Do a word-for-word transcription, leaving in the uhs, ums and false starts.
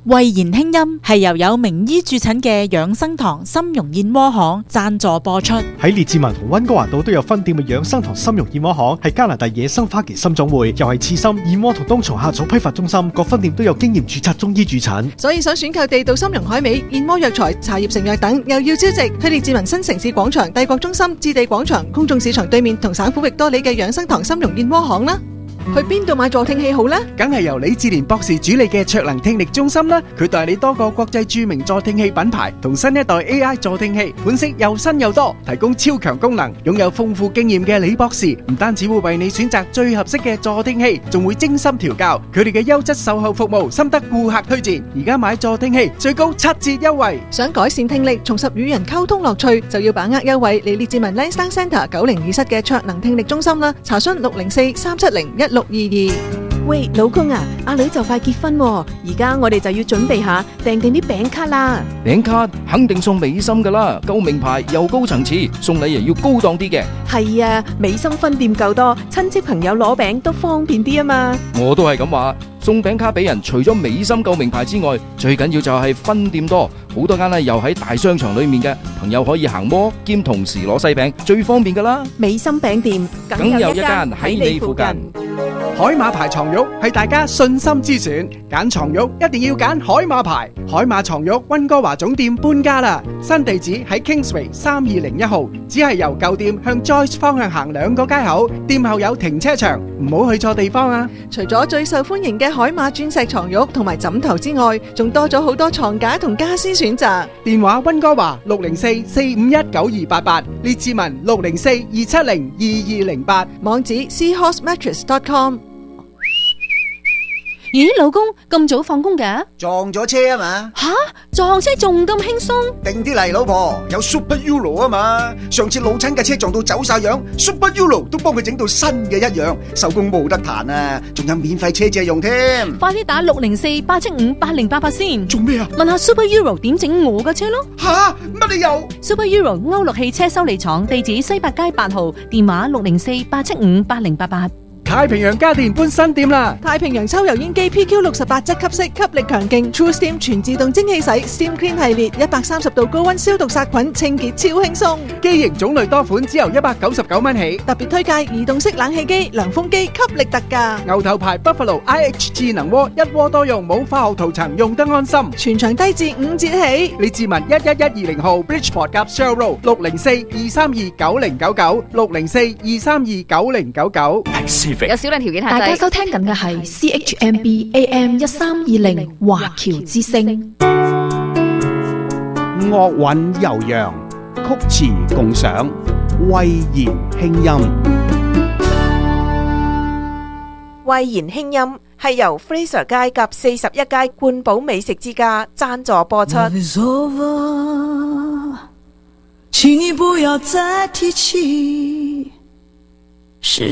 慧言輕音係由有名醫駐診嘅養生堂參茸燕窩行贊助播出。 喺列治文同溫哥華島都有分店嘅養生堂參茸燕窩行係加拿大野生花旗參總會，又係刺參、燕窩同冬蟲夏草批發中心，各分店都有經驗註冊中醫駐診。 所以想選購地道參茸海味、燕窩藥材、茶葉成藥等，又要招值，去列治文新城市廣場、帝國中心、置地廣場、公眾市場對面同省府域多里嘅養生堂參茸燕窩行啦。去邊度買助聽器好呢？ 梗係由李志蓮博士主理嘅卓能聽力中心啦。佢代理多個國際著名助聽器品牌同新一代 A I 助聽器，款式又新又多，提供超強功能。擁有豐富經驗嘅李博士唔單止會為你選擇最合適嘅助聽器，仲會精心調教。佢哋嘅優質售後服務深得顧客推薦。而家買助聽器最高七折優惠。 想改善聽力，重拾與人溝通樂趣，就要把握優惠嚟列治文 Lansdowne Centre 九零二室嘅卓能聽力中心啦。查詢六零四三七零一六二二。 喂，老公啊，阿女就快結婚喎，而家我哋就要準備下訂定啲餅卡啦。 餅卡肯定送美心噶啦，夠名牌又高層次，送禮又要高檔啲嘅。 係啊，美心分店夠多，親戚朋友攞餅都方便啲啊嘛。 我都係咁話，送餅卡俾人，除咗美心夠名牌之外，最緊要就係分店多，好多間咧又喺大商場裏面嘅，朋友可以行摩兼同時攞西餅，最方便噶啦。 美心餅店梗有一間喺你附近。 海馬牌床褥係大家信心之選，揀床褥一定要揀海馬牌。海馬床褥溫哥華總店搬家啦，新地址喺 Kingsway 三二零一號，只係由舊店向 Joyce 方向行兩個街口，店後有停車場，唔好去錯地方啊！ 除咗最受歡迎嘅海馬鑽石床褥同埋枕頭之外，仲多咗好多床架同家私選擇。 電話溫哥華六零四四五一九二八八，列治文六零四二七零二二零八， 網址 seahorse mattress dot com。 咦，老公咁早放工嘅？ 撞咗車啊嘛！ 吓，撞車仲咁輕鬆？ 定啲嚟，老婆，有 Super Euro 啊嘛！上次老親架車撞到走晒樣 ，Super Euro 都幫佢整到新嘅一樣，手工冇得彈啊！仲有免費車借用添。 快啲打六零四八七五八零八八先。 做咩啊？ 問下 Super Euro 點整我架車咯。 吓，乜理由 ？Super Euro 歐陸汽車修理廠，地址西八街八號，電話六零四八七五八零八八。 太平洋家電搬新店啦！ 太平洋抽油煙機 P Q 六十八質吸式，吸力強勁 ，True Steam 全自動蒸汽洗 ，Steam Clean 系列一百三十度高溫消毒殺菌，清潔超輕鬆。 機型種類多款，只由一百九十九蚊起。 特別推介移動式冷氣機、涼風機，吸力特價。 牛頭牌 Buffalo I H 智能鍋，一鍋多用，冇化學塗層，用得安心。 全場低至五折起。 李志文一一一二零號 Bridgeport 夾 Shell Road 六零四二三二九零九九六零四二三二九零九九。 有少量條件限制。 大家收聽緊嘅係 C H M B A M 一三二零華僑之聲。 樂韻悠揚，曲詞共賞，慧言輕音。 慧言輕音係由 Fraser 街及四十一街冠寶美食之家贊助播出。 請你不要再提起。是